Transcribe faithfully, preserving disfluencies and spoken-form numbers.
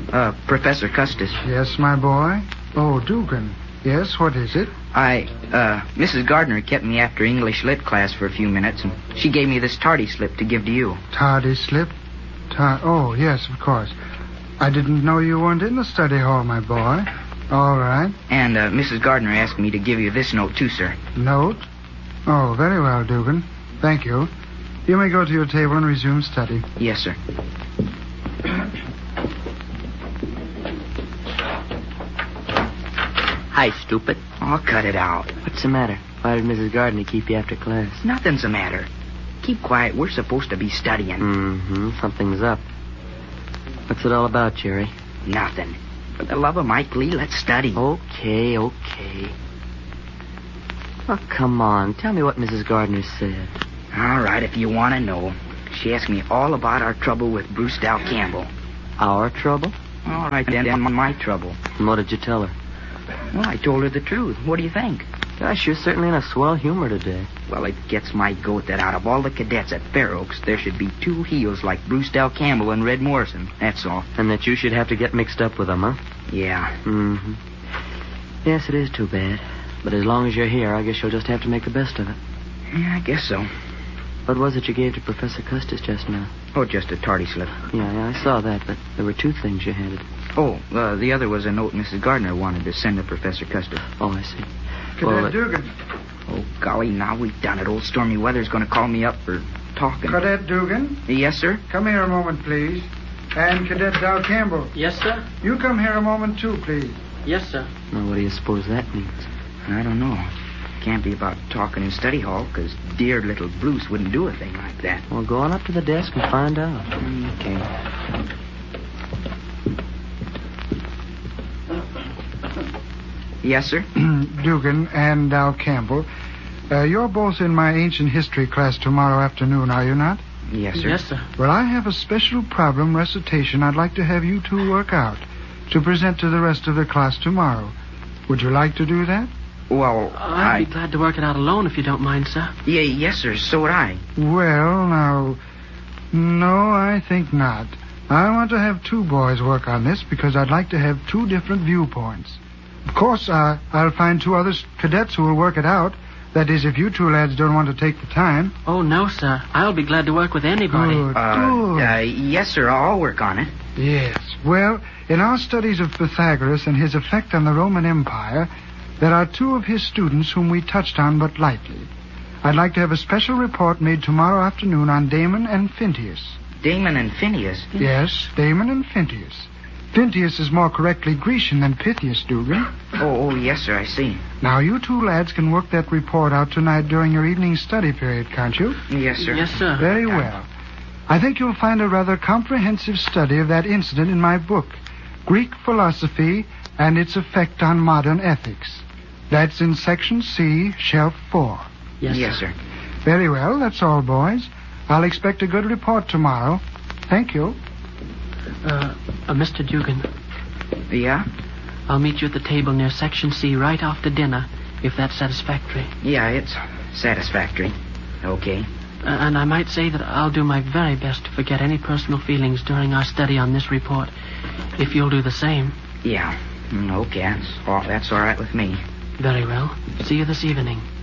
Uh, Professor Custis. Yes, my boy? Oh, Dugan. Yes, what is it? I, uh, Missus Gardner kept me after English Lit class for a few minutes, and she gave me this tardy slip to give to you. Tardy slip? Tar- oh, yes, of course. I didn't know you weren't in the study hall, my boy. All right. And, uh, Missus Gardner asked me to give you this note, too, sir. Note? Oh, very well, Dugan. Thank you. You may go to your table and resume study. Yes, sir. Hi, stupid. Oh, cut it out. What's the matter? Why did Missus Gardner keep you after class? Nothing's the matter. Keep quiet. We're supposed to be studying. Mm-hmm. Something's up. What's it all about, Jerry? Nothing. For the love of Mike Lee, let's study. Okay, okay. Oh, come on. Tell me what Missus Gardner said. All right, if you want to know. She asked me all about our trouble with Bruce Dow Campbell. Our trouble? All right, then, then my trouble. And what did you tell her? Well, I told her the truth. What do you think? Gosh, you're certainly in a swell humor today. Well, it gets my goat that out of all the cadets at Fair Oaks, there should be two heels like Bruce Dow Campbell and Red Morrison. That's all. And that you should have to get mixed up with them, huh? Yeah. Mm-hmm. Yes, it is too bad. But as long as you're here, I guess you'll just have to make the best of it. Yeah, I guess so. What was it you gave to Professor Custis just now? Oh, just a tardy slip. Yeah, yeah, I saw that, but there were two things you handed. Oh, uh, the other was a note Missus Gardner wanted to send to Professor Custis. Oh, I see. Cadet Well, uh, Dugan. Oh, golly, now we've done it. Old Stormy Weather's going to call me up for talking. Cadet Dugan, Yes, sir? come here a moment, please. And Cadet Dow Campbell, Yes, sir? you come here a moment, too, please. Yes, sir. now, what do you suppose that means? I don't know. Can't be about talking in study hall, because dear little Bruce wouldn't do a thing like that. Well, go on up to the desk and find out. Okay. Yes, sir? Dugan and Dow Campbell, uh, you're both in my ancient history class tomorrow afternoon, are you not? Yes, sir. Yes, sir. Well, I have a special problem recitation I'd like to have you two work out to present to the rest of the class tomorrow. Would you like to do that? Well, I'd I... be glad to work it out alone if you don't mind, sir. Yeah, yes, sir. So would I. Well, now, no, I think not. I want to have two boys work on this because I'd like to have two different viewpoints. Of course, uh, I'll find two other cadets who will work it out. That is, if you two lads don't want to take the time. Oh, no, sir. I'll be glad to work with anybody. Good, Uh, good. uh, yes, sir. I'll work on it. Yes. Well, in our studies of Pythagoras and his effect on the Roman Empire, there are two of his students whom we touched on but lightly. I'd like to have a special report made tomorrow afternoon on Damon and Phintius. Damon and Phineas. Yes, Damon and Phintius. Phintius is more correctly Grecian than Pythias, Dugan. Oh, oh, yes, sir. I see. Now, you two lads can work that report out tonight during your evening study period, can't you? Yes, sir. Yes, sir. Very well. I think you'll find a rather comprehensive study of that incident in my book, Greek Philosophy and Its Effect on Modern Ethics. That's in Section C, Shelf four. Yes, Yes, sir. sir. Very well, that's all, boys. I'll expect a good report tomorrow. Thank you. Uh, uh, Mister Dugan, Yeah? I'll meet you at the table near Section C right after dinner, if that's satisfactory. Yeah, it's satisfactory. Okay. Uh, and I might say that I'll do my very best to forget any personal feelings during our study on this report, if you'll do the same. Yeah. Mm, Okay, that's all, that's all right with me. Very well. See you this evening.